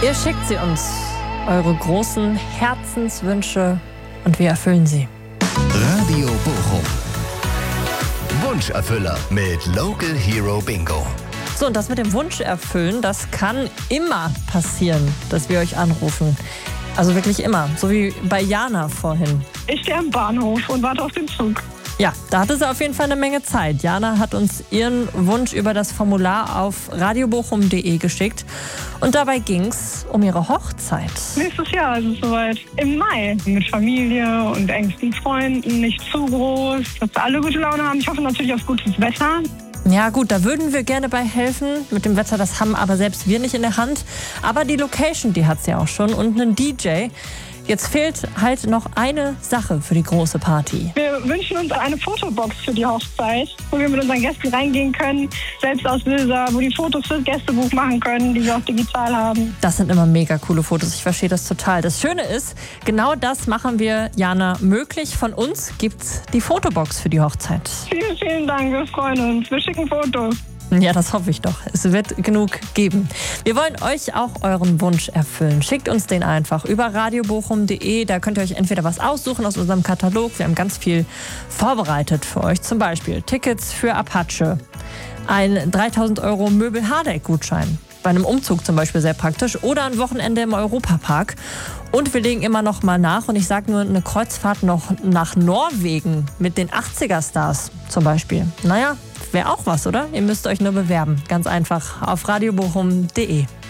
Ihr schickt sie uns, eure großen Herzenswünsche, und wir erfüllen sie. Radio Bochum. Wunscherfüller mit Local Hero Bingo. So, und das mit dem Wunsch erfüllen, das kann immer passieren, dass wir euch anrufen. Also wirklich immer, so wie bei Jana vorhin. Ich stehe am Bahnhof und warte auf den Zug. Ja, da hatte sie auf jeden Fall eine Menge Zeit. Jana hat uns ihren Wunsch über das Formular auf radiobochum.de geschickt. Und dabei ging es um ihre Hochzeit. Nächstes Jahr ist es soweit. Im Mai. Mit Familie und engsten Freunden. Nicht zu groß, dass alle gute Laune haben. Ich hoffe natürlich auf gutes Wetter. Ja gut, da würden wir gerne bei helfen. Mit dem Wetter, das haben aber selbst wir nicht in der Hand. Aber die Location, die hat sie auch schon und einen DJ. Jetzt fehlt halt noch eine Sache für die große Party. Wir wünschen uns eine Fotobox für die Hochzeit, wo wir mit unseren Gästen reingehen können. Selbstauslöser, wo die Fotos fürs Gästebuch machen können, die wir auch digital haben. Das sind immer mega coole Fotos. Ich verstehe das total. Das Schöne ist, genau das machen wir, Jana, möglich. Von uns gibt's die Fotobox für die Hochzeit. Vielen, vielen Dank. Wir freuen uns. Wir schicken Fotos. Ja, das hoffe ich doch. Es wird genug geben. Wir wollen euch auch euren Wunsch erfüllen. Schickt uns den einfach über radiobochum.de. Da könnt ihr euch entweder was aussuchen aus unserem Katalog. Wir haben ganz viel vorbereitet für euch. Zum Beispiel Tickets für Apache, ein 3.000 € Möbel-Hardeck-Gutschein. Bei einem Umzug zum Beispiel sehr praktisch. Oder ein Wochenende im Europapark. Und wir legen immer noch mal nach. Und ich sage nur, eine Kreuzfahrt noch nach Norwegen mit den 80er-Stars zum Beispiel. Naja, wäre auch was, oder? Ihr müsst euch nur bewerben. Ganz einfach auf radiobochum.de.